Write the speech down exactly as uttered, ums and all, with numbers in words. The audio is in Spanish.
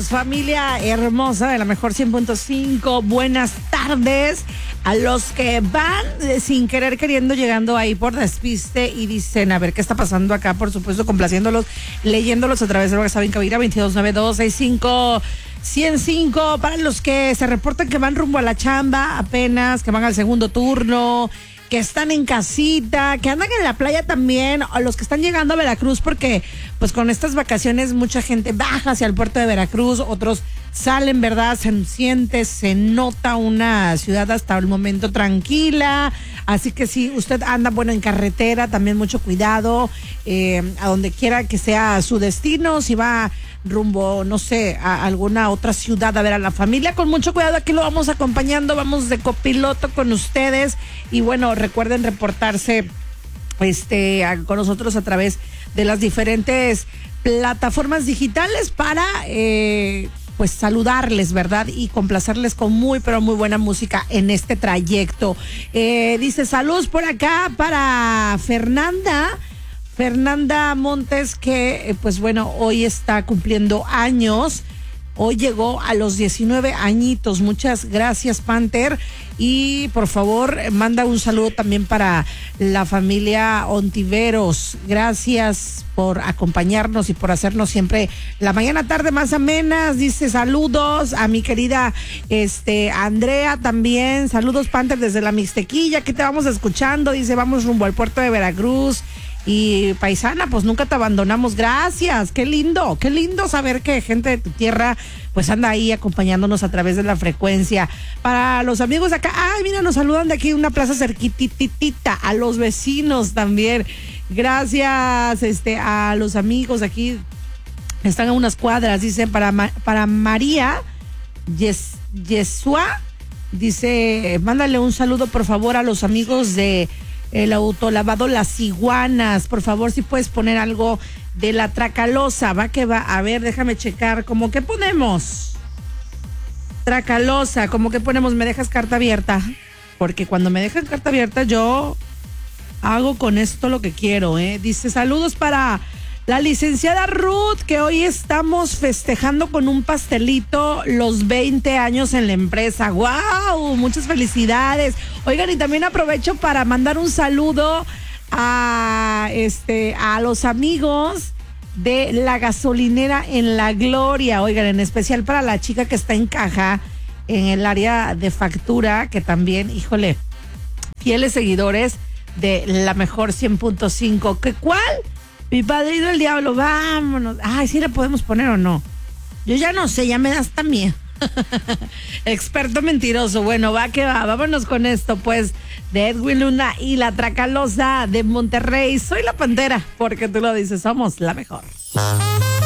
familia hermosa de la mejor cien punto cinco. Buenas tardes a los que van eh, sin querer queriendo llegando ahí por despiste y dicen, a ver, ¿qué está pasando acá? Por supuesto, complaciéndolos, leyéndolos a través de WhatsApp en cabina veintidós noventa y dos sesenta y cinco ciento cinco. Para los que se reportan que van rumbo a la chamba apenas, que van al segundo turno, que están en casita, que andan en la playa también, o los que están llegando a Veracruz, porque pues con estas vacaciones mucha gente baja hacia el puerto de Veracruz, otros salen, ¿verdad? Se siente, se nota una ciudad hasta el momento tranquila, así que si usted anda, bueno, en carretera, también mucho cuidado, eh, a donde quiera que sea su destino, si va rumbo, no sé, a alguna otra ciudad a ver a la familia, con mucho cuidado, aquí lo vamos acompañando, vamos de copiloto con ustedes, y bueno, recuerden reportarse este a, con nosotros a través de las diferentes plataformas digitales para eh, pues saludarles, ¿verdad? Y complacerles con muy, pero muy buena música en este trayecto. Eh, dice, saludos por acá para Fernanda, Fernanda Montes, que pues bueno, hoy está cumpliendo años. Hoy llegó a los diecinueve añitos. Muchas gracias, Panther. Y por favor, manda un saludo también para la familia Ontiveros. Gracias por acompañarnos y por hacernos siempre la mañana tarde más amenas. Dice saludos a mi querida este Andrea también. Saludos, Panther, desde la Mixtequilla, que te vamos escuchando. Dice, vamos rumbo al puerto de Veracruz. Y paisana, pues nunca te abandonamos. Gracias, qué lindo, qué lindo saber que gente de tu tierra pues anda ahí acompañándonos a través de la frecuencia. Para los amigos de acá, ay, mira, nos saludan de aquí una plaza cerquititita, a los vecinos también. Gracias, este, a los amigos de aquí, están a unas cuadras, dicen, para, para María Yes, Yesua, dice, mándale un saludo por favor a los amigos de el autolavado Las Iguanas, por favor, si puedes poner algo de La Tracalosa, va que va, a ver, déjame checar, ¿cómo que ponemos? Tracalosa, ¿cómo que ponemos? ¿Me dejas carta abierta? Porque cuando me dejas carta abierta yo hago con esto lo que quiero, ¿eh? Dice, saludos para la licenciada Ruth, que hoy estamos festejando con un pastelito los veinte años en la empresa. ¡Wow! Muchas felicidades. Oigan, y también aprovecho para mandar un saludo a este a los amigos de la gasolinera en La Gloria. Oigan, en especial para la chica que está en caja en el área de factura, que también, híjole, fieles seguidores de la mejor cien punto cinco. ¿Qué cuál? Mi padrino el diablo, vámonos. Ay, ¿sí le podemos poner o no? Yo ya no sé, ya me das también. Experto mentiroso. Bueno, va que va, vámonos con esto, pues, de Edwin Luna y La Tracalosa de Monterrey. Soy la Pantera, porque tú lo dices, somos la mejor.